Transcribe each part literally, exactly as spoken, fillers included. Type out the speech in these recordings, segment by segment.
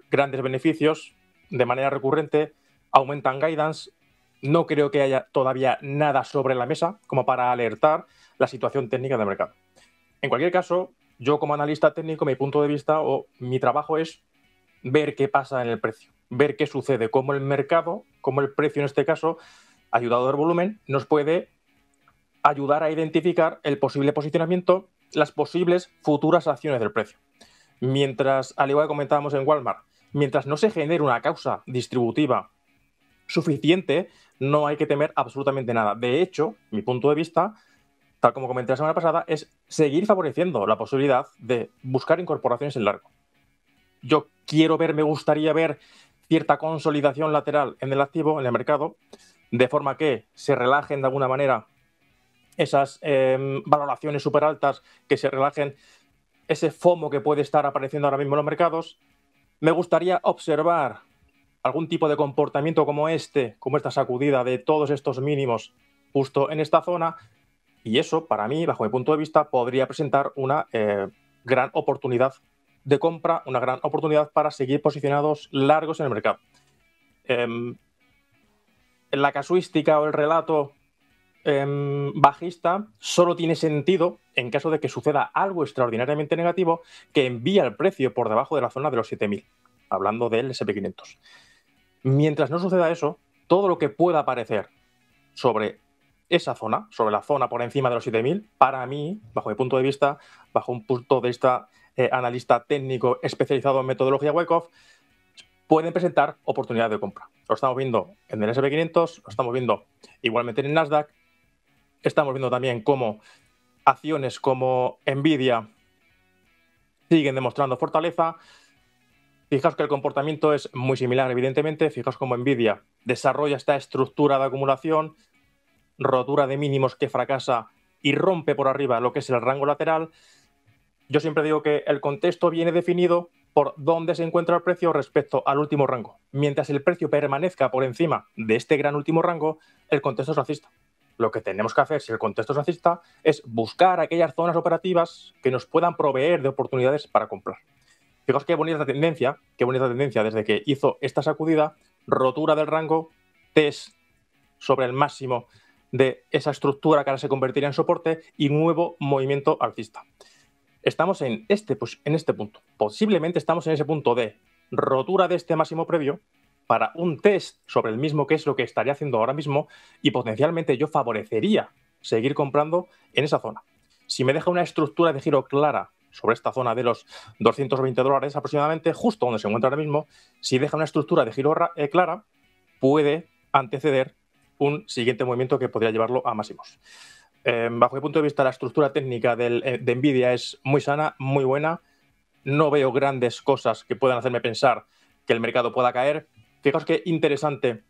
grandes beneficios de manera recurrente, aumentan guidance. No creo que haya todavía nada sobre la mesa como para alertar la situación técnica del mercado. En cualquier caso, yo como analista técnico, mi punto de vista o mi trabajo es ver qué pasa en el precio, ver qué sucede, cómo el mercado, cómo el precio en este caso, ayudado del volumen, nos puede ayudar a identificar el posible posicionamiento, las posibles futuras acciones del precio. Mientras, al igual que comentábamos en Walmart, mientras no se genere una causa distributiva suficiente, no hay que temer absolutamente nada. De hecho, mi punto de vista, tal como comenté la semana pasada, es seguir favoreciendo la posibilidad de buscar incorporaciones en largo. Yo quiero ver, me gustaría ver cierta consolidación lateral en el activo, en el mercado, de forma que se relajen de alguna manera esas eh, valoraciones súper altas, que se relajen ese FOMO que puede estar apareciendo ahora mismo en los mercados. Me gustaría observar algún tipo de comportamiento como este, como esta sacudida de todos estos mínimos justo en esta zona, y eso, para mí, bajo mi punto de vista, podría presentar una eh, gran oportunidad de compra, una gran oportunidad para seguir posicionados largos en el mercado. Eh, la casuística o el relato eh, bajista solo tiene sentido en caso de que suceda algo extraordinariamente negativo que envía el precio por debajo de la zona de los siete mil, hablando del ese and pe quinientos. Mientras no suceda eso, todo lo que pueda aparecer sobre esa zona, sobre la zona por encima de los siete mil, para mí, bajo mi punto de vista, bajo un punto de vista eh, analista técnico especializado en metodología Wyckoff, pueden presentar oportunidades de compra. Lo estamos viendo en el ese and pe quinientos, lo estamos viendo igualmente en el Nasdaq, estamos viendo también cómo acciones como Nvidia siguen demostrando fortaleza. Fijaos que el comportamiento es muy similar, evidentemente. Fijaos cómo Nvidia desarrolla esta estructura de acumulación, rotura de mínimos que fracasa y rompe por arriba lo que es el rango lateral. Yo siempre digo que el contexto viene definido por dónde se encuentra el precio respecto al último rango. Mientras el precio permanezca por encima de este gran último rango, el contexto es alcista. Lo que tenemos que hacer, si el contexto es alcista, es buscar aquellas zonas operativas que nos puedan proveer de oportunidades para comprar. Fijaos qué bonita tendencia, qué bonita tendencia desde que hizo esta sacudida, rotura del rango, test sobre el máximo de esa estructura que ahora se convertiría en soporte y nuevo movimiento alcista. Estamos en este, pues, en este punto. Posiblemente estamos en ese punto de rotura de este máximo previo para un test sobre el mismo, que es lo que estaría haciendo ahora mismo, y potencialmente yo favorecería seguir comprando en esa zona. Si me deja una estructura de giro clara sobre esta zona de los doscientos veinte dólares aproximadamente, justo donde se encuentra ahora mismo, si deja una estructura de giro eh, clara, puede anteceder un siguiente movimiento que podría llevarlo a máximos. Eh, bajo mi punto de vista, la estructura técnica del, eh, de Nvidia es muy sana, muy buena. No veo grandes cosas que puedan hacerme pensar que el mercado pueda caer. Fijaos qué interesante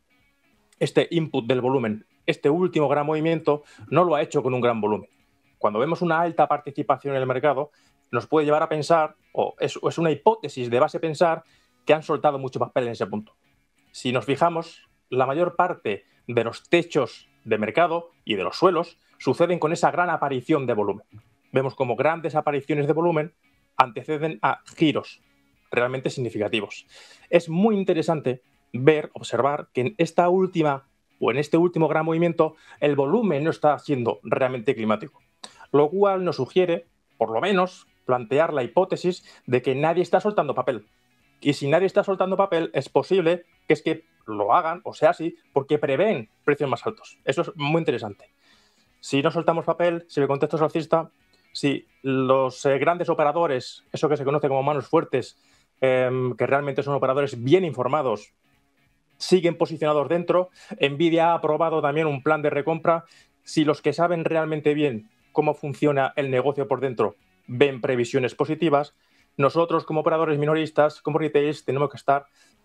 este input del volumen. Este último gran movimiento no lo ha hecho con un gran volumen. Cuando vemos una alta participación en el mercado, nos puede llevar a pensar, o es, es una hipótesis de base pensar, que han soltado mucho papel en ese punto. Si nos fijamos, la mayor parte de los techos de mercado y de los suelos suceden con esa gran aparición de volumen. Vemos como grandes apariciones de volumen anteceden a giros realmente significativos. Es muy interesante ver, observar que en esta última o en este último gran movimiento el volumen no está siendo realmente climático, lo cual nos sugiere, por lo menos, plantear la hipótesis de que nadie está soltando papel. Y si nadie está soltando papel, es posible que es que lo hagan, o sea así, porque prevén precios más altos. Eso es muy interesante. Si no soltamos papel, si el contexto es alcista, si los eh, grandes operadores, eso que se conoce como manos fuertes, eh, que realmente son operadores bien informados, siguen posicionados dentro. Nvidia ha aprobado también un plan de recompra. Si los que saben realmente bien cómo funciona el negocio por dentro ven previsiones positivas, nosotros como operadores minoristas, como retailers, tenemos que estar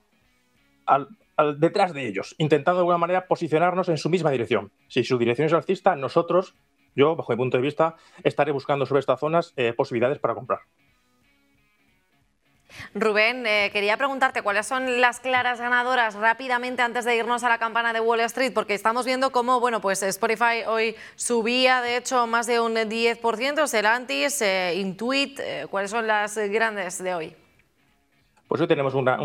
al, al, detrás de ellos, intentando de alguna manera posicionarnos en su misma dirección. Si su dirección es alcista, nosotros, yo, bajo mi punto de vista, estaré buscando sobre estas zonas eh, posibilidades para comprar. Rubén, eh, quería preguntarte cuáles son las claras ganadoras rápidamente antes de irnos a la campana de Wall Street, porque estamos viendo cómo, bueno, pues Spotify hoy subía, de hecho, más de un diez por ciento, Stellantis, eh, Intuit, eh, ¿cuáles son las grandes de hoy? Pues hoy tenemos una,